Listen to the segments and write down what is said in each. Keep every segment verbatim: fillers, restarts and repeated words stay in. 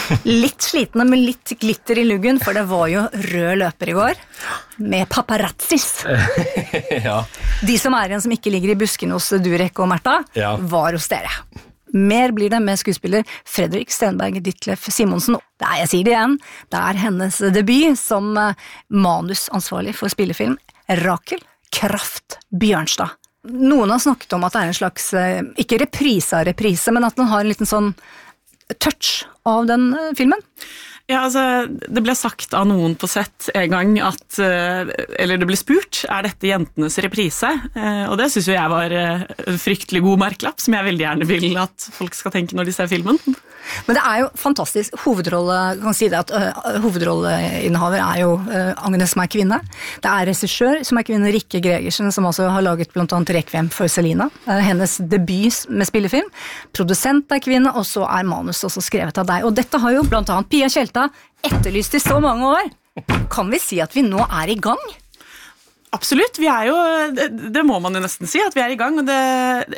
Litt slitne med litt glitter i luggen, for det var jo rød løper i går, med paparazzis. Ja. De som er igjen som ikke ligger i busken hos Durek og Märtha, Ja. var hos dere. Mer blir det med skuespiller Fredrik Stenberg Ditleff Simonsen. Det er, jeg sier det igjen, det er hennes debut som manusansvarlig for spillefilm Rakel Kraft Bjørnstad. Noen har snakket om at det er en slags, ikke reprise av reprise, men at den har en liten sånn touch av den filmen. Ja, altså, det ble sagt av noen på sett en gang at, eller det ble spurt, er dette jentenes reprise? Og det synes jo jeg var en fryktelig god merklapp, som jeg veldig gjerne vil at folk skal tenke når de ser filmen. Men det er jo fantastisk hovedrolle, kan si det at uh, hovedrolleinnehaver er jo uh, Agnes som er kvinne. Det er regissør som er kvinne, Rikke Gregersen, som også har laget blant annet Requiem for Selina, uh, hennes debut med spillefilm. Produsent er kvinne, og så er manus også skrevet av deg. Og dette har jo blant annet Pia Tjelta etterlyst i så mange år. Kan vi si at vi nå er i gang? Absolutt, vi er jo, det, det må man jo nesten si, at vi er i gang, og det...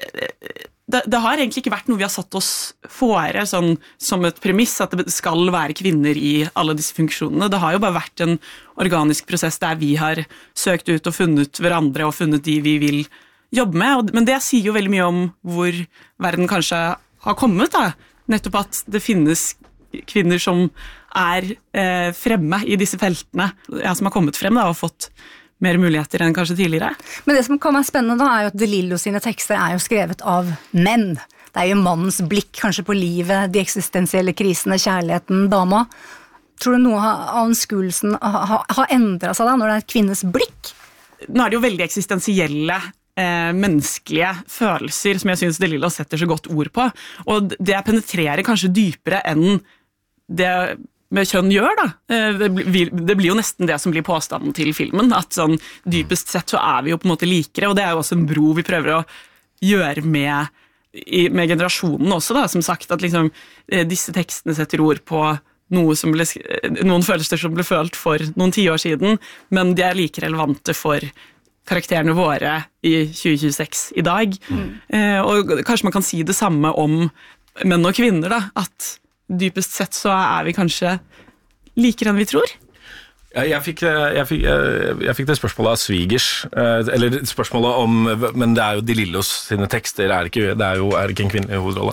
Det, det har egentlig ikke vært noe vi har satt oss fore sånn, som et premiss at det skal være kvinner i alle disse funksjonene. Det har jo bare vært en organisk prosess der vi har søkt ut og funnet hverandre og funnet de vi vil jobbe med. Men det sier jo veldig mye om hvor verden kanskje har kommet. Da. Nettopp at det finnes kvinner som er eh, fremme i disse feltene, ja, som har kommet frem da, og fått mer muligheter enn kanskje tidligere. Men det som kan være spennende da, er jo at De Lillo sine tekster er jo skrevet av menn. Det er jo mannens blikk kanskje på livet, de eksistensielle krisene, kjærligheten, dama. Tror du noe av anskuelsen har, har endret seg da, når det er et kvinnes blikk? Nå er det jo veldig eksistensielle eh, menneskelige følelser som jeg synes De Lillo setter så godt ord på, og det penetrerer kanskje dypere enn det med kjønn gjør da. Det blir, det blir jo nesten det som blir påstanden til filmen, at sånn dypest sett så er vi jo på en måte likere, og det er jo også en bro vi prøver å gjøre med, med generasjonen også da, som sagt at liksom disse tekstene setter ord på noe som ble, noen følelser som ble følt for noen tiår siden, men de er like relevante for karakterene våre i tjue tjueseks i dag. Mm. Og kanskje man kan si det samme om menn og kvinner da, at dypest sett så er vi kanskje likere enn vi tror. Ja, jeg, fikk, jeg, fikk, jeg fikk det spørsmålet av svigers, eller spørsmålet om, men det er jo De Lillos sine tekster, er ikke, det er jo er ikke en kvinnelig hovedrolle.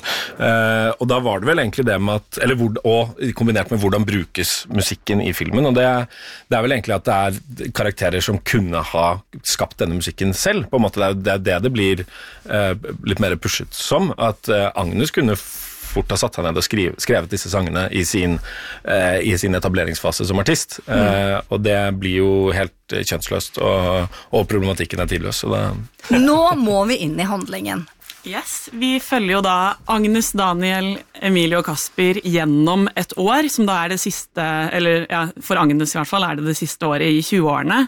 Og da var det vel egentlig det med at, eller hvor, og kombinert med hvordan brukes musikken i filmen, og det, det er vel egentlig at det er karakterer som kunne ha skapt denne musikken selv, på en måte det er det det, det blir litt mer pushet som, at Agnes kunne fort har satt seg ned og skriv, skrevet disse sangene i sin, eh, i sin etableringsfase som artist. Mm. Eh, og det blir jo helt kjønnsløst, og, og problematikken er tidløs. Så det... Nå må vi inn i handlingen. Yes, vi følger jo da Agnes, Daniel, Emilie og Kasper gjennom et år, som da er det siste, eller ja, for Agnes i hvert fall er det det siste året i tjueårene.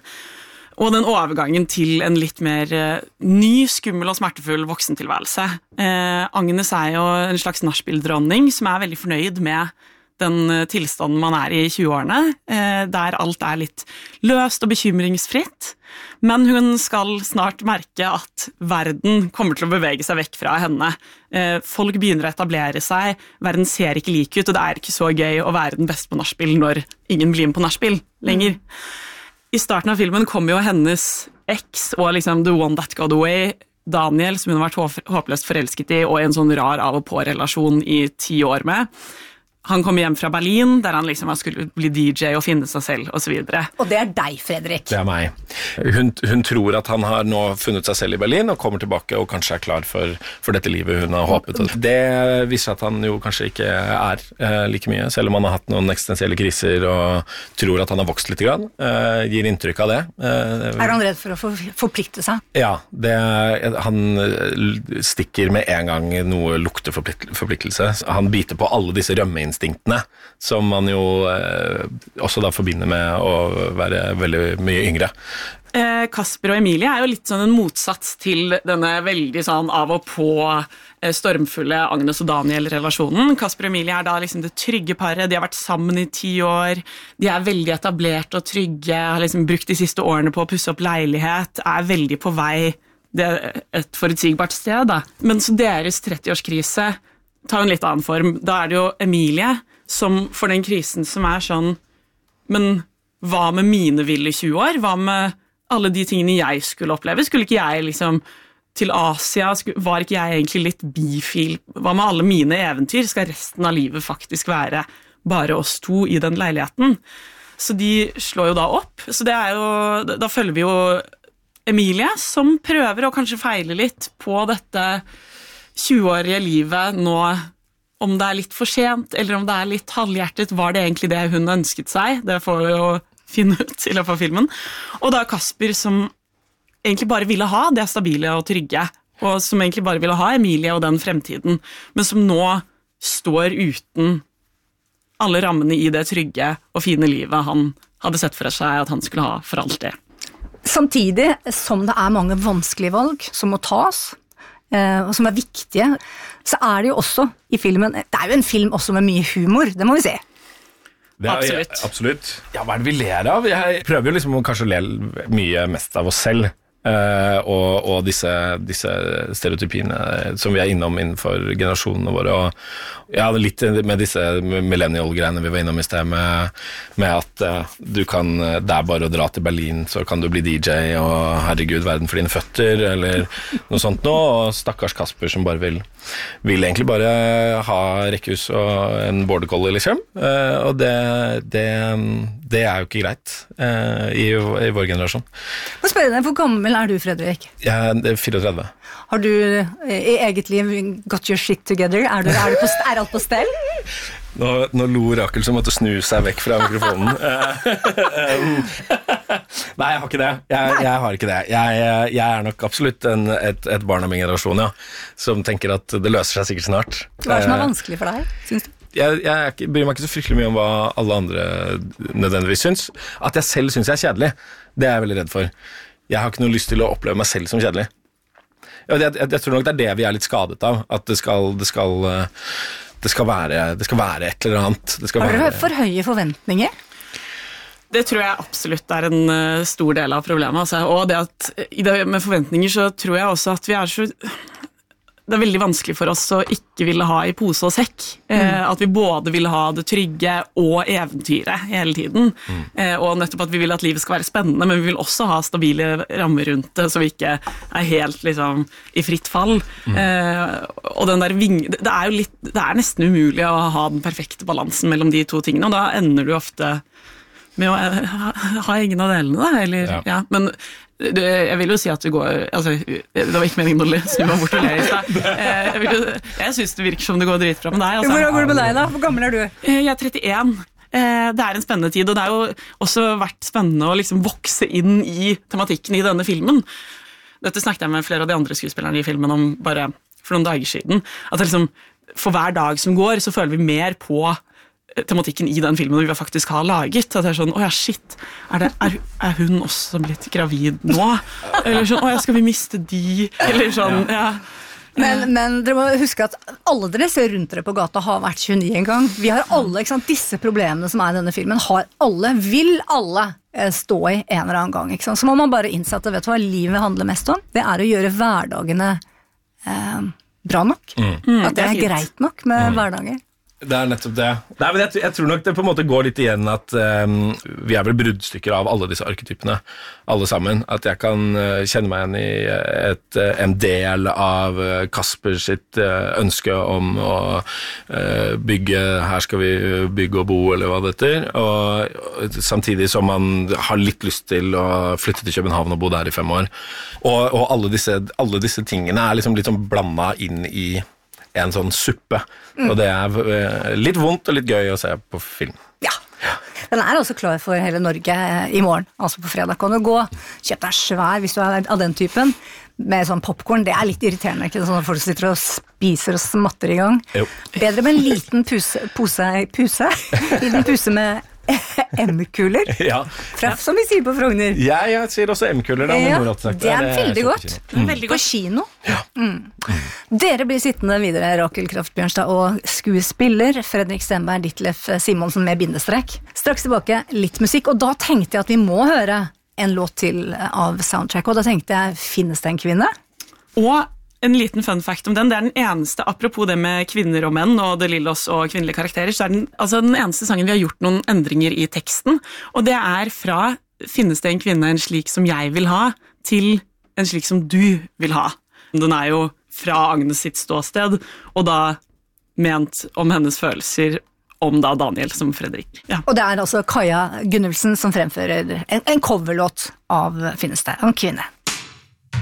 Og den overgangen til en litt mer uh, ny, skummel og smertefull voksentilværelse. Uh, Agnes er jo en slags nachspieldronning som er veldig fornøyd med den uh, tilstanden man er i i tjueårene, uh, der alt er litt løst og bekymringsfritt. Men hun skal snart merke at verden kommer til å bevege seg vekk fra henne. Uh, folk begynner å etablere seg, verden ser ikke lik ut, og det er ikke så gøy å være den beste på nachspiel når ingen blir med på nachspiel lenger. Mm. I starten av filmen kommer jo hennes eks og liksom the one that got away, Daniel, som hun har vært håpløst forelsket i, og en sånn rar av og på-relasjon i ti år med. Han kommer hjem fra Berlin, der han liksom skulle bli D J og finne seg selv, og så videre. Og det er deg, Fredrik. Det er meg. Hun, hun tror at han har nå funnet seg selv i Berlin, og kommer tilbake og kanskje er klar for, for dette livet hun har håpet. Det viser at han jo kanskje ikke er eh, like mye, selv om han har hatt noen eksistensielle kriser, og tror at han har vokst litt grann. Eh, gir inntrykk av det. Eh, er han redd for å for, forplikte seg? Ja, det, han stikker med en gang noe lukter forpliktelse. Han biter på alle disse rømmeinstinkene, som man jo eh, også da forbinder med å være veldig mye yngre. Eh, Kasper og Emilie er jo litt sånn en motsats til denne veldig sånn av og på eh, stormfulle Agnes og Daniel-relasjonen. Kasper og Emilie er da liksom det trygge paret, de har vært sammen i ti år, de er veldig etablert og trygge, har liksom brukt de siste årene på å pusse opp leilighet, er veldig på vei til et forutsigbart sted da. Men så deres trettiårskrise tar en litt annen form. Da er det jo Emilie som for den krisen som er sånn, men hva med mine ville tjue år? Hva med alle de tingene jeg skulle oppleve? Skulle ikke jeg liksom til Asia, var ikke jeg egentlig litt bifil? Hva med alle mine eventyr? Skal resten av livet faktisk være bare oss to i den leiligheten? Så de slår jo da opp, så det er jo, da følger vi jo Emilie, som prøver å kanskje feile litt på dette tjueårige livet nå, om det er litt for sent, eller om det er litt halvhjertet, var det egentlig det hun ønsket seg? Det får vi jo finne ut i løpet av filmen. Og da Kasper, som egentlig bare ville ha det stabile og trygge, og som egentlig bare ville ha Emilie og den fremtiden, men som nå står uten alle rammene i det trygge og fine livet han hadde sett for seg at han skulle ha for alltid. Samtidig som det er mange vanskelige valg som må tas, og som er viktige, så er det jo også i filmen, det er jo en film også med mye humor, det må vi si. Det er, absolutt. Ja, absolutt. Ja, hva er det vi ler av? Jeg prøver jo liksom å kanskje le mye mest av oss selv, uh, og, og disse, disse stereotypiene som vi er innom innenfor generasjonene våre, og ja, litt med disse millennial-greiene vi var innom i sted, med, med at uh, du kan, det er bare å dra til Berlin, så kan du bli D J, og herregud, verden for dine føtter, eller noe sånt nå, og stakkars Kasper som bare vil, vil egentlig bare ha rekkehus og en border collie, liksom, uh, og det, det, det er jo ikke greit uh, i, i vår generasjon. Hva spør deg, hvor gammel er du, Fredrik? Jeg er fireogtredve. Har du i eget liv got your shit together? Er, du, er, du på, er alt på stell? Nå, nå lo Rakel som måtte snu seg vekk fra mikrofonen. Nei, jeg har ikke det. Jeg, jeg har ikke det. Jeg, jeg er nok absolutt en, et, et barn av min generasjon, ja, som tenker at det løser seg sikkert snart. Hva er det som er vanskelig for deg, synes du? Jeg, jeg bryr meg ikke så fryktelig mye om hva alle andre nødvendigvis syns. At jeg selv syns jeg er kjedelig, det er jeg veldig redd for. Jeg har ikke noe lyst til å oppleve meg selv som kjedelig. Jeg, jeg, jeg tror nok det er det vi er litt skadet av, at det skal, det skal, det skal, være, det skal være et eller annet. Det skal har dere være... for høye forventninger? Det tror jeg absolutt er en uh, stor del av problemet. Altså. Og det at, i det med forventninger så tror jeg også at vi er så... Det er veldig vanskelig for oss å ikke ville ha i pose og sekk. Mm. Eh, at vi både vil ha det trygge og eventyret hele tiden. Mm. Eh, og nettopp at vi vil at livet skal være spennende, men vi vil også ha stabile rammer rundt det, så vi ikke er helt liksom, i fritt fall. Mm. Eh, og den der ving... Det er jo litt... Det er nesten umulig å ha den perfekte balansen mellom de to tingene, og da ender du ofte med å ha, ha ingen av delene, da. Eller, ja. Ja, men... Det, jeg vil jo si at det går altså, det var ikke meningen å snu meg bort og le i seg. Jeg, vil jo, jeg synes det virker som det går dritbra med deg. Altså. Hvordan går det med deg da? Hvor gammel er du? Jeg er trettien. Det er en spennende tid, og det har jo også vært spennende å liksom vokse inn i tematikken i denne filmen. Dette snakket jeg med flere av de andre skuespillerne i filmen om bare for noen dager siden. At liksom, for hver dag som går, så føler vi mer på tematikken i den filmen vi faktisk har laget. At det er sånn, åja, shit, er, det, er, er hun også blitt gravid nå? Eller sånn, åja, skal vi miste de? Eller sånn, ja. Men, men dere må huske at alle dere ser rundt dere på gata har vært tjueni en gang. Vi har alle, ikke sant, disse problemene som er i denne filmen, har alle, vil alle eh, stå i en eller annen gang, ikke sant? Så må man bare innse at vet du hva livet handler mest om? Det er å gjøre hverdagene eh, bra nok. Mm. At det er, det er greit nok med mm. hverdager. Det er nettopp det. Nei, men jeg, jeg tror nok det på en måte går litt igjen at um, vi er vel bruddstykker av alle disse arketypene, alle sammen. At jeg kan uh, kjenne meg igjen i et, uh, en del av uh, Kasper sitt uh, ønske om å uh, bygge, her skal vi bygge og bo, eller hva det heter. Og, og samtidig som man har litt lyst til å flytte til København og bo der i fem år. Og, og alle, disse, alle disse tingene er liksom litt sånn blandet inn i en sånn suppe, mm. og det er litt vondt og litt gøy å se på film. Ja, den er også klar for hele Norge i morgen, altså på fredag. Kan du gå, kjøp deg svær hvis du er av den typen, med sånn popcorn, det er litt irriterende, ikke sånn at folk sitter og spiser og smatter i gang. Jo. Bedre med en liten puse, pose, puse, liten puse med M-kuler, ja. Fra, som vi sier på Frogner. Ja, jeg sier også M-kuler da, ja, det er veldig godt mm. Veldig godt. På kino ja. mm. Mm. Dere blir sittende videre, Rakel Kraft Bjørnstad og skuespiller Fredrik Stenberg Ditlev Simonsen med bindestrek. Straks tilbake, litt musikk, og da tenkte jeg at vi må høre en låt til av soundtrack, og da tenkte jeg, finnes det en kvinne? Og en liten fun fact om den, det er den eneste, apropos det med kvinner og menn og De Lillos og kvinnelige karakterer, så er den, altså den eneste sangen vi har gjort noen endringer i teksten, og det er fra finnes det en kvinne en slik som jeg vil ha, til en slik som du vil ha. Den er jo fra Agnes sitt ståsted, og da ment om hennes følelser om da Daniel som Fredrik. Ja. Og det er altså Kaja Gunnulfsen som fremfører en, en coverlåt av Finnes det en kvinne.